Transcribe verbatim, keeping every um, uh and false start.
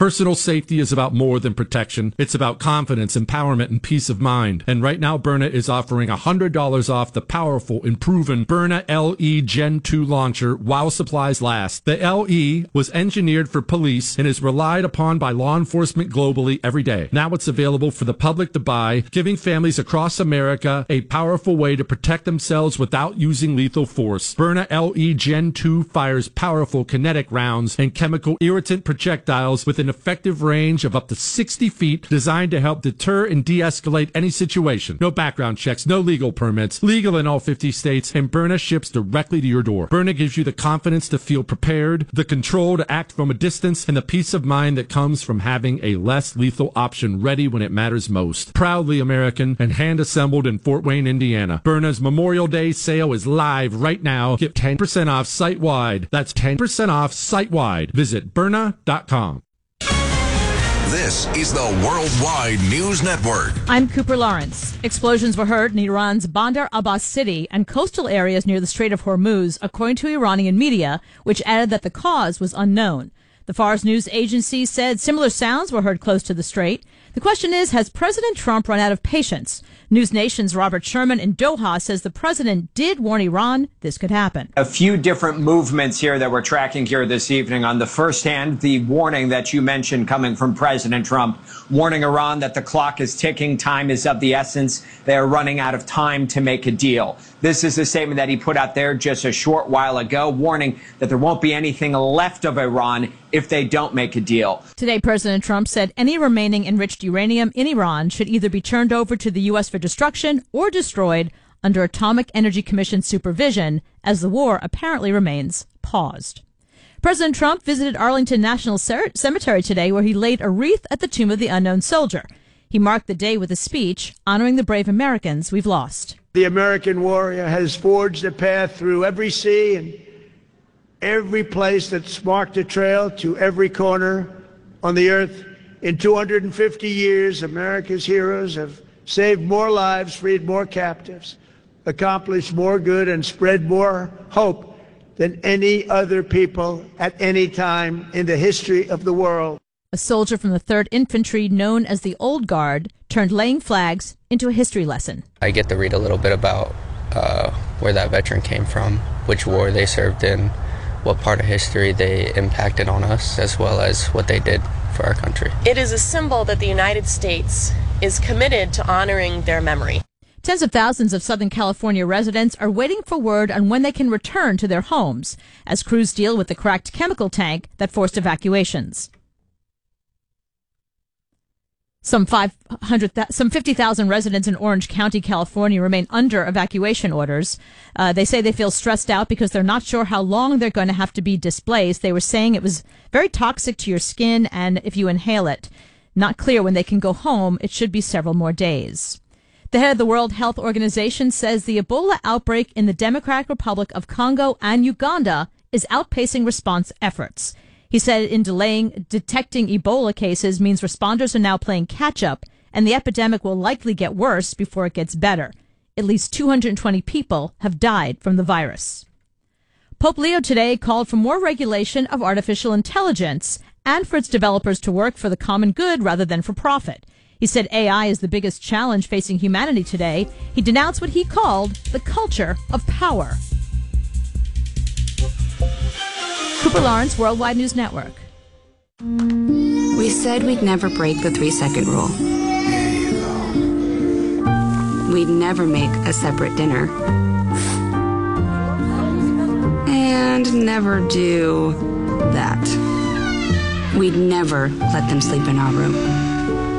Personal safety is about more than protection. It's about confidence, empowerment, and peace of mind. And right now, Byrna is offering one hundred dollars off the powerful and proven Byrna L E Gen two launcher while supplies last. The L E was engineered for police and is relied upon by law enforcement globally every day. Now it's available for the public to buy, giving families across America a powerful way to protect themselves without using lethal force. Byrna L E Gen two fires powerful kinetic rounds and chemical irritant projectiles with an effective range of up to sixty feet, designed to help deter and de-escalate any situation. No background checks, no legal permits, legal in all fifty states, and Byrna ships directly to your door. Byrna gives you the confidence to feel prepared, the control to act from a distance, and the peace of mind that comes from having a less lethal option ready when it matters most. Proudly American and hand-assembled in Fort Wayne, Indiana. Byrna's Memorial Day sale is live right now. Get ten percent off site-wide. That's ten percent off site-wide. Visit Byrna dot com. This is the Worldwide News Network. I'm Cooper Lawrence. Explosions were heard in Iran's Bandar Abbas city and coastal areas near the Strait of Hormuz, according to Iranian media, which added that the cause was unknown. The Fars news agency said similar sounds were heard close to the strait. The question is, has President Trump run out of patience? News Nation's Robert Sherman in Doha says the president did warn Iran this could happen. A few different movements here that we're tracking here this evening. On the first hand, the warning that you mentioned coming from President Trump, warning Iran that the clock is ticking, time is of the essence. They are running out of time to make a deal. This is a statement that he put out there just a short while ago, warning that there won't be anything left of Iran if they don't make a deal. Today, President Trump said any remaining enriched uranium in Iran should either be turned over to the U S for destruction or destroyed under Atomic Energy Commission supervision, as the war apparently remains paused. President Trump visited Arlington National Cemetery today, where he laid a wreath at the tomb of the unknown soldier. He marked the day with a speech honoring the brave Americans we've lost. The American warrior has forged a path through every sea and every place that's marked a trail to every corner on the earth. In two hundred fifty years, America's heroes have saved more lives, freed more captives, accomplished more good, and spread more hope than any other people at any time in the history of the world. A soldier from the third Infantry, known as the Old Guard, turned laying flags into a history lesson. I get to read a little bit about uh, where that veteran came from, which war they served in, what part of history they impacted on us, as well as what they did for our country. It is a symbol that the United States is committed to honoring their memory. Tens of thousands of Southern California residents are waiting for word on when they can return to their homes as crews deal with the cracked chemical tank that forced evacuations. Some five hundred, some fifty thousand residents in Orange County, California, remain under evacuation orders. Uh, they say they feel stressed out because they're not sure how long they're going to have to be displaced. They were saying it was very toxic to your skin, and if you inhale it, not clear when they can go home. It should be several more days. The head of the World Health Organization says the Ebola outbreak in the Democratic Republic of Congo and Uganda is outpacing response efforts. He said in delaying detecting Ebola cases means responders are now playing catch-up, and the epidemic will likely get worse before it gets better. At least two hundred twenty people have died from the virus. Pope Leo today called for more regulation of artificial intelligence and for its developers to work for the common good rather than for profit. He said A I is the biggest challenge facing humanity today. He denounced what he called the culture of power. Cooper Lawrence, Worldwide News Network. We said we'd never break the three-second rule. We'd never make a separate dinner. And never do that. We'd never let them sleep in our room.